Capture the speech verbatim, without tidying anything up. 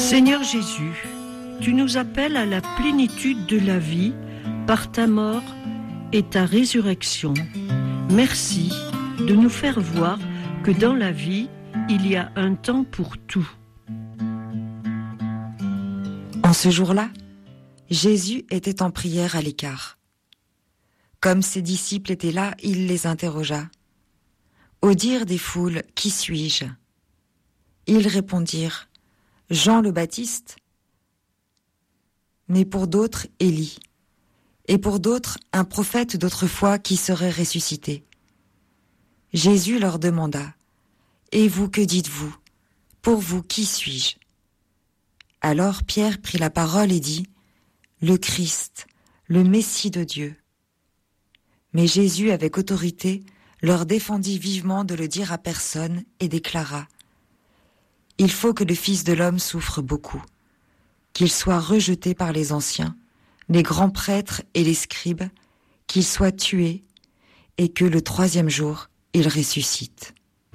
Seigneur Jésus, tu nous appelles à la plénitude de la vie par ta mort et ta résurrection. Merci de nous faire voir que dans la vie, il y a un temps pour tout. En ce jour-là, Jésus était en prière à l'écart. Comme ses disciples étaient là, il les interrogea. Au dire des foules, « Qui suis-je » Ils répondirent, « Jean le Baptiste ». Mais pour d'autres, Élie. Et pour d'autres, un prophète d'autrefois qui serait ressuscité. Jésus leur demanda, « Et vous, que dites-vous ? Pour vous, qui suis-je » Alors Pierre prit la parole et dit, « Le Christ, le Messie de Dieu. » Mais Jésus, avec autorité, leur défendit vivement de le dire à personne et déclara, « Il faut que le Fils de l'homme souffre beaucoup, qu'il soit rejeté par les anciens, les grands prêtres et les scribes, qu'il soit tué, et que le troisième jour, il ressuscite. »